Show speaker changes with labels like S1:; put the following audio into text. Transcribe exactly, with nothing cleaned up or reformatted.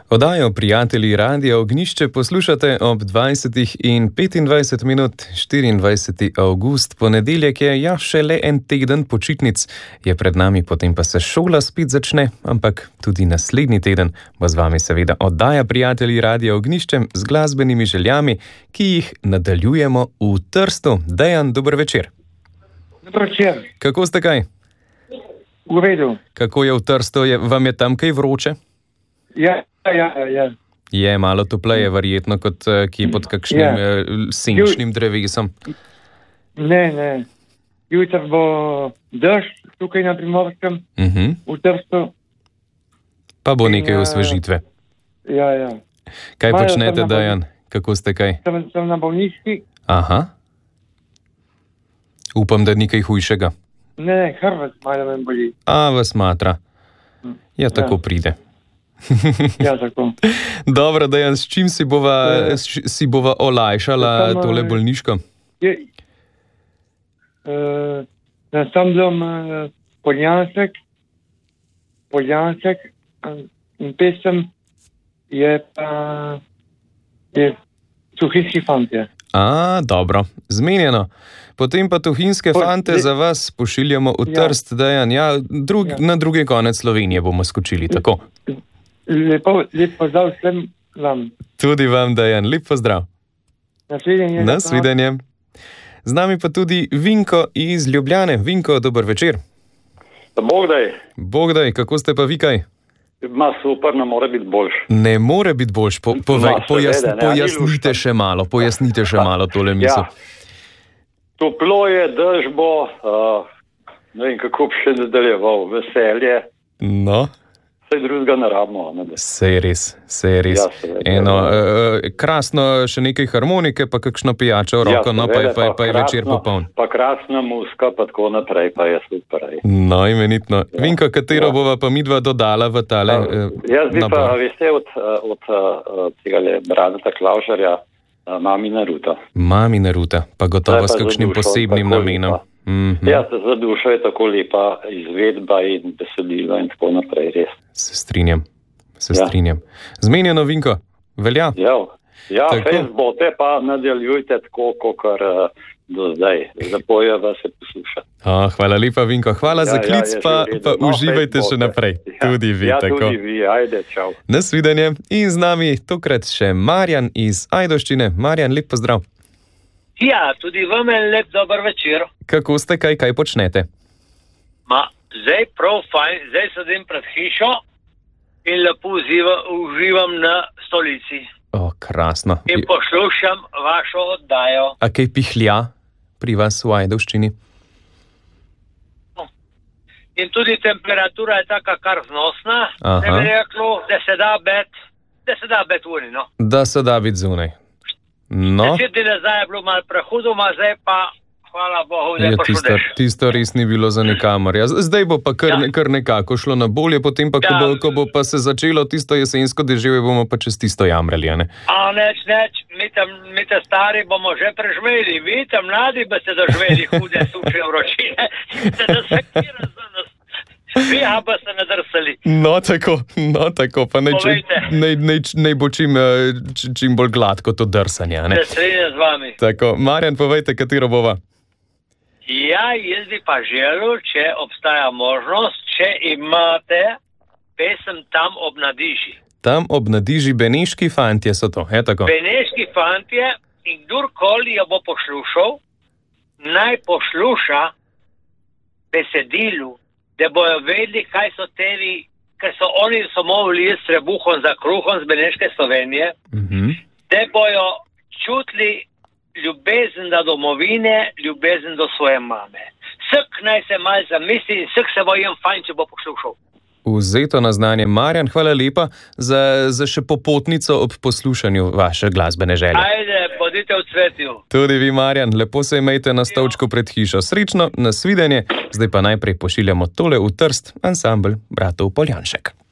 S1: Oddajo Prijatelji Radia Ognjišče poslušate ob dvajsetih in petindvajset minut, štiriindvajseti avgust, ponedeljek je, ja, šele en teden počitnic je pred nami, potem pa se šola spet začne, ampak tudi naslednji teden bo z vami seveda oddaja Prijatelji Radia Ognjišče z glasbenimi željami, ki jih nadaljujemo v Trstu. Dejan, dober večer.
S2: Dober večer.
S1: Kako ste kaj?
S2: V redu.
S1: Kako je v Trstu? Je, vam je tam kaj vroče?
S2: Ja, ja, ja.
S1: Je malo topleje, verjetno, kot ki pod kakšnim ja. senčnim drevesom.
S2: Ne, ne. Jutri bo dež tukaj na Primorskem,
S1: uh-huh.
S2: v Trstu.
S1: Pa bo nekaj osvežitve.
S2: Ja, ja.
S1: Kaj
S2: Majo
S1: počnete, Dejan? Kako ste kaj?
S2: Sem, sem na bolniški.
S1: Aha. Upam, da ni kaj hujšega.
S2: Ne, ne, hrbet malo me boli.
S1: A, vas matra. Ja, tako ja. pride.
S2: Ja, tako.
S1: Dobro, Dejan, s čim si bova, s, si bova olajšala tam, tole bolniško?
S2: Je, uh, na samlom uh, Poljansek, Poljansek uh, in pesem je pa je Tuhinski fantje.
S1: A, dobro, zmenjeno. Potem pa Tuhinske po, fante le, za vas pošiljamo v ja. Trst, Dejan. Ja, drug, ja. Na drugi konec Slovenije bomo skočili, tako.
S2: Lepo, lep pozdrav vsem vam.
S1: Tudi vam, Dejan, lep pozdrav.
S2: Nasvidenje.
S1: Nasvidenje. Z nami pa tudi Vinko iz Ljubljane. Vinko, dober večer.
S3: Bogdaj.
S1: Bogdaj, kako ste pa vi kaj?
S3: Ma super, ne more biti boljš.
S1: Ne more biti boljš. Po, povej, Ma, pojasn, vede, pojasnite še malo, pojasnite še malo tole misel.
S3: Ja. Toplo je, dež bo, uh, ne vem, kako bi še nadaljeval, veselje.
S1: No.
S3: Vse drugega ne rabimo.
S1: Sej res, sej res. Ja, seveda, Eno, uh, krasno še nekaj harmonike, pa kakšno pijačo v roko, ja, no pa je, pa je, pa je krasno, večer popoln.
S3: Pa krasna muska, pa tako naprej, pa je super.
S1: No, imenitno. Ja. Vinko, katero ja. bova pa midva dodala v tale uh,
S3: Jaz bi nabor. Pa, veste, od, od, od tega Braneta Klavžarja, uh, Mamina ruta.
S1: Mamina ruta, pa gotovo s kakšnim dušo, posebnim namenom. Mm-hmm.
S3: Ja, za dušo je tako lepa izvedba in besedilo in tako naprej, res.
S1: Se strinjam, se ja. strinjam. Zmenjeno, Vinko, velja?
S3: Ja, ja Faceboote pa nadaljujte tako, kot uh, do zdaj. Lepo je vas je poslušati.
S1: Oh, hvala lepa, Vinko, hvala ja, za klic, ja, pa, pa no, uživajte Faceboote. Še naprej. Ja. Tudi vi,
S3: ja,
S1: tako.
S3: Ja, tudi vi, ajde, čau.
S1: Nasvidenje. In z nami tokrat še Marjan iz Ajdovščine. Marjan, lep pozdrav.
S4: Ja, tudi vam je lep dober večer.
S1: Kako ste, kaj, kaj počnete?
S4: Ma, zdaj prav fajn, zdaj sedim pred hišo in lepo uživa, uživam na stolici.
S1: O, krasno.
S4: In poslušam vašo oddajo.
S1: A kaj pihlja pri vas v Ajdovščini?
S4: In tudi temperatura je taka kar znosna, da bi reklo, da se da bet, da se da bet uni, no.
S1: Da se da biti zunaj. No.
S4: Deset dni nazaj je bilo malo prehudo, zdaj pa, hvala Bogu, da je pa
S1: tisto, tisto res ni bilo za nikamor. Ja, zdaj bo pa kar, ja. kar nekako šlo na bolje, potem pa, ko, ja. bo, ko bo pa se začelo tisto jesensko deževje, bomo pa čez tisto jamrali, a ne?
S4: A neč, neč, mi tam, mi tam stari bomo že preživeli, vi tam mladi boste doživeli hude suše vročine, da se kira za nas. Vi pa ste nadrsali.
S1: No, tako, no, tako, pa naj, naj, naj, naj bo čim, čim bolj gladko to drsanje, ne?
S4: Se strinjam z vami.
S1: Tako, Marjan, povejte, katero bova?
S4: Ja, jaz bi pa želel, če obstaja možnost, če imate pesem Tam ob Nadiži.
S1: Tam ob Nadiži, Beneški fantje so to, je tako?
S4: Beneški fantje in kdorkoli jo bo poslušal, naj posluša besedilu, da bojo vedeli, kaj so tevi, ker so oni so mogli s trebuhom za kruhom z Beneške Slovenije,
S1: mm-hmm.
S4: da bojo čutili ljubezen do domovine, ljubezen do svoje mame. Vsak naj se malo zamisli in vsak se bo jim fajn, če bo poslušal.
S1: Vzeto na znanje. Marjan, hvala lepa za, za še popotnico ob poslušanju vaše glasbene želje.
S4: Ajde, bodite v cvetju.
S1: Tudi vi, Marjan, lepo se imejte na stolčku pred hišo. Srečno, nasvidenje. Zdaj pa najprej pošiljamo tole v Trst, ansambel bratov Poljanšek.